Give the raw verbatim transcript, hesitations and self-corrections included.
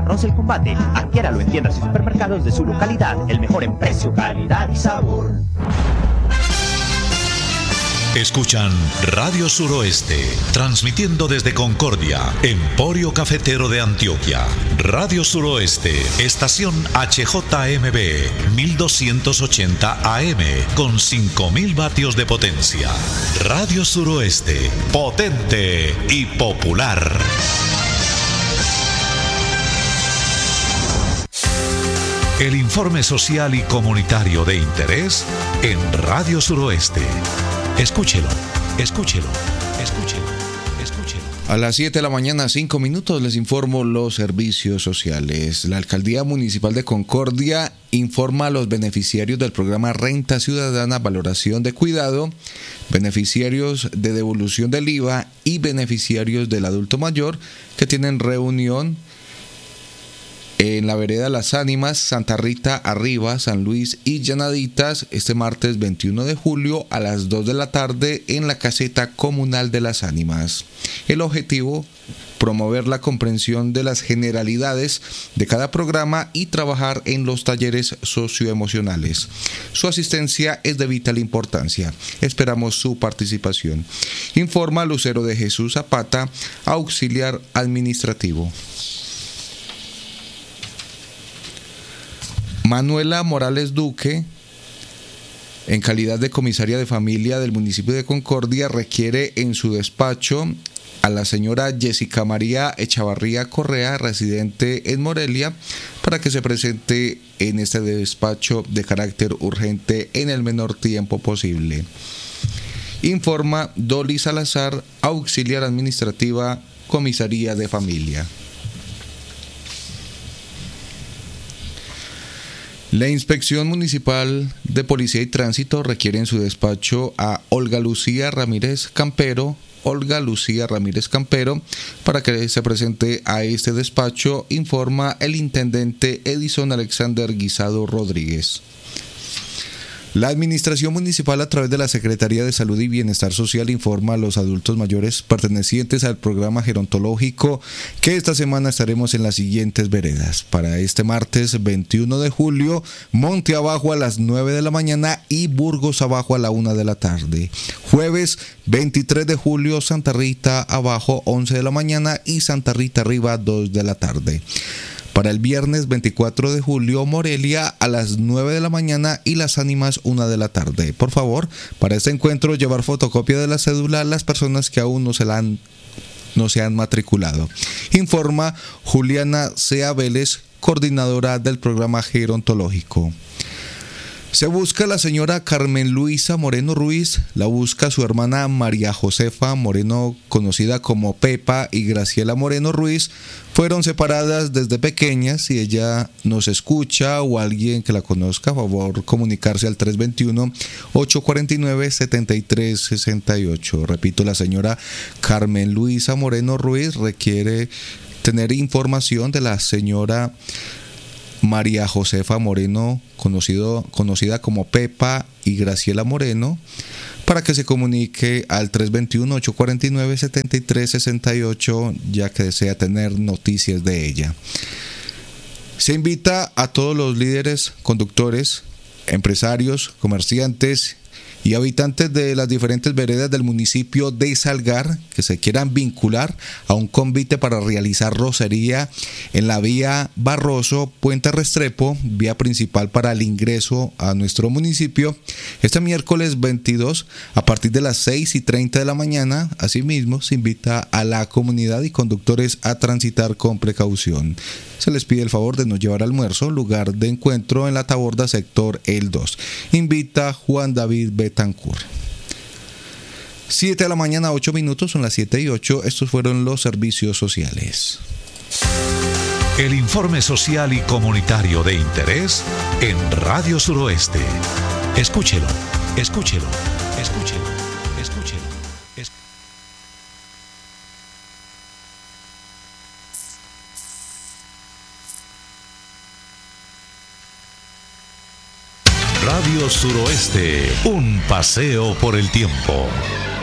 arroz El Combate. Adquiéralo en tiendas y supermercados de su localidad. El mejor en precio, calidad y sabor. Escuchan Radio Suroeste, transmitiendo desde Concordia, Emporio Cafetero de Antioquia. Radio Suroeste, estación H J M B, mil doscientos ochenta A M, con cinco mil vatios de potencia. Radio Suroeste, potente y popular. El informe social y comunitario de interés en Radio Suroeste. Escúchelo, escúchelo, escúchelo, escúchelo. A las siete de la mañana, cinco minutos, les informo los servicios sociales. La Alcaldía Municipal de Concordia informa a los beneficiarios del programa Renta Ciudadana Valoración de Cuidado, beneficiarios de devolución del I V A y beneficiarios del adulto mayor que tienen reunión en la vereda Las Ánimas, Santa Rita Arriba, San Luis y Llanaditas este martes veintiuno de julio a las dos de la tarde en la caseta comunal de Las Ánimas. El objetivo, promover la comprensión de las generalidades de cada programa y trabajar en los talleres socioemocionales. Su asistencia es de vital importancia. Esperamos su participación. Informa Lucero de Jesús Zapata, auxiliar administrativo. Manuela Morales Duque, en calidad de comisaria de familia del municipio de Concordia, requiere en su despacho a la señora Jessica María Echavarría Correa, residente en Morelia, para que se presente en este despacho de carácter urgente en el menor tiempo posible. Informa Dolly Salazar, auxiliar administrativa, comisaría de familia. La Inspección Municipal de Policía y Tránsito requiere en su despacho a Olga Lucía Ramírez Campero, Olga Lucía Ramírez Campero, para que se presente a este despacho, informa el intendente Edison Alexander Guisado Rodríguez. La Administración Municipal, a través de la Secretaría de Salud y Bienestar Social, informa a los adultos mayores pertenecientes al programa gerontológico que esta semana estaremos en las siguientes veredas. Para este martes veintiuno de julio, Monte Abajo a las nueve de la mañana y Burgos Abajo a la una de la tarde. Jueves veintitrés de julio, Santa Rita Abajo once de la mañana y Santa Rita Arriba dos de la tarde. Para el viernes veinticuatro de julio, Morelia a las nueve de la mañana y Las Ánimas una de la tarde. Por favor, para este encuentro llevar fotocopia de la cédula a las personas que aún no se la han, no se han matriculado. Informa Juliana Cea Vélez, coordinadora del programa gerontológico. Se busca a la señora Carmen Luisa Moreno Ruiz, la busca su hermana María Josefa Moreno, conocida como Pepa, y Graciela Moreno Ruiz. Fueron separadas desde pequeñas. Si ella nos escucha o alguien que la conozca, a favor comunicarse al tres dos uno, ocho cuatro nueve, siete tres seis ocho. Repito, la señora Carmen Luisa Moreno Ruiz requiere tener información de la señora María Josefa Moreno, conocido, conocida como Pepa, y Graciela Moreno, para que se comunique al tres dos uno, ocho cuatro nueve, siete tres seis ocho, ya que desea tener noticias de ella. Se invita a todos los líderes, conductores, empresarios, comerciantes y habitantes de las diferentes veredas del municipio de Salgar que se quieran vincular a un convite para realizar rocería en la vía Barroso Puente Restrepo, vía principal para el ingreso a nuestro municipio, este miércoles veintidós a partir de las seis y treinta de la mañana. Asimismo, se invita a la comunidad y conductores a transitar con precaución. Se les pide el favor de no llevar almuerzo, lugar de encuentro en la Taborda, sector El dos. Invita Juan David Betancourt. siete de la mañana, ocho minutos, son las siete y ocho. Estos fueron los servicios sociales. El informe social y comunitario de interés en Radio Suroeste. Escúchelo, escúchelo, escúchelo, escúchelo. Es... Radio Suroeste, un paseo por el tiempo.